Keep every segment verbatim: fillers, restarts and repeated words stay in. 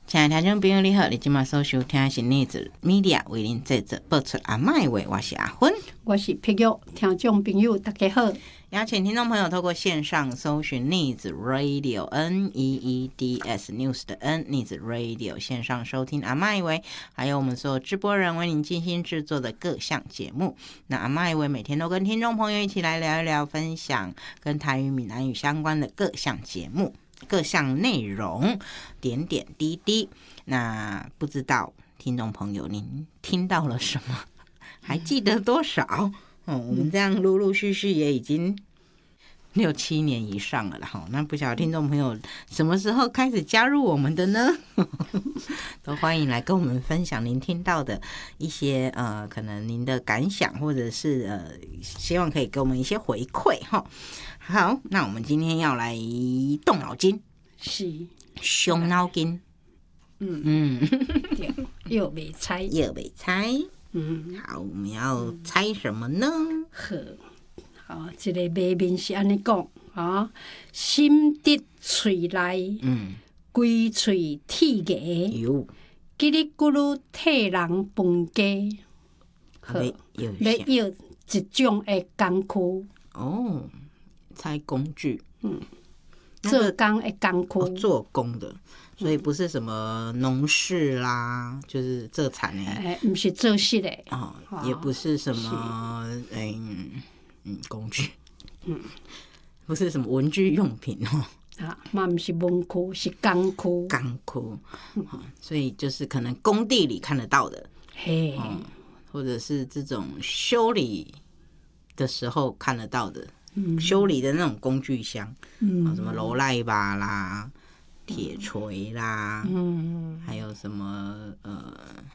亲爱的听众朋友你好，你今晚所收听的是内子 media 为您制作播出阿麦话，我是阿芬， 我是碧玉。听众朋友大家好， 邀请听众朋友透过线上搜寻内子 radio N E E D S news 的 N 内子 radio 线上收听阿麦话，还有我们所有直播人为您精心制作的各项节目。那阿麦话每天都跟听众朋友一起来聊一聊，分享跟台语闽南语相关的各项节目。各项内容点点滴滴，那不知道听众朋友您听到了什么，还记得多少？哦，我们这样陆陆续续也已经六七年以上了啦。那不晓得听众朋友什么时候开始加入我们的呢？都欢迎来跟我们分享您听到的一些呃，可能您的感想，或者是呃，希望可以给我们一些回馈哈。好，那我们今天要来动脑筋， 是伤脑筋。 嗯嗯， 对，又没猜， 又没猜。 嗯， 好，我们要猜什么呢？ 好，好，这个谜面是安尼讲啊，心得喙内，嗯，规喙铁牙， 有， 叽里咕噜替人分家。好，要要一种的工具。 哦。猜工具， 嗯，做工的工具、 哦，做工的，所以不是什么农事啦，就是做产的， 哎，不是做事的， 哦，也不是什么，嗯嗯，工具，嗯，不是什么文具用品哦， 啊，嘛不是文具，是工具， 工具，嗯，所以就是可能工地里看得到的， 嘿， 嗯，或者是这种修理的时候看得到的。修理的那种工具箱，嗯，什么罗赖把啦、铁锤啦，嗯，还有什么呃，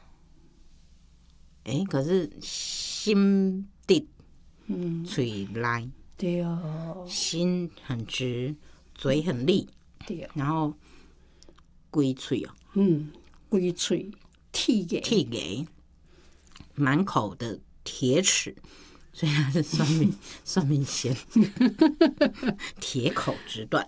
哎、欸，可是心地，嗯，嘴来， 对哦， 心很直，嘴很利， 对， 然后龟嘴哦， 嗯，龟嘴铁牙， 铁牙，满口的铁齿。所以它是算命算命仙，铁口直断，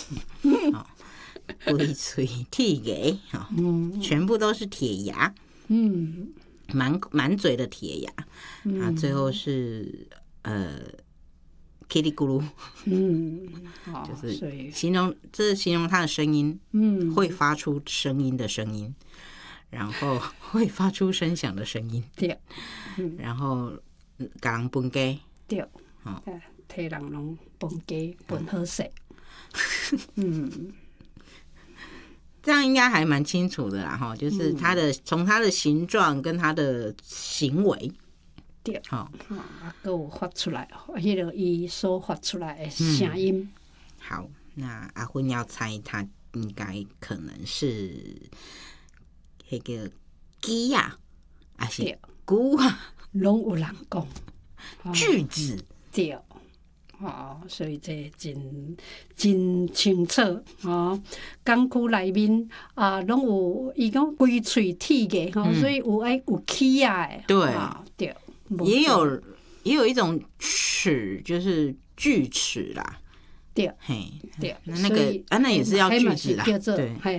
龟嘴铁牙，嗯，全部都是铁牙，嗯，满满嘴的铁牙，嗯、啊，最后是呃，叽里咕噜，嗯，就是形容，这是形容它的声音，嗯，会发出声音的声音，然后会发出声响的声音， 对， 嗯、然后。甲人分家， 对，哦，替人拢分家分好势，嗯， 这样应该还蛮清楚的啦，哈，就是他的从他的形状跟他的行为， 对，好，啊，还有发出来，迄个伊所发出来的声音。 嗯、好，那阿芬要猜，他应该可能是那个鸡呀，还是鼓啊？ 拢有人讲句子， 对，哦，所以这真真清楚哦。工区内面啊，拢有伊讲规喙铁的吼，所以有爱有起啊的， 对， 对， 也有也有一种齿，就是锯齿啦， 对， 嘿， 对， 那那个啊，那也是要锯齿啦，对。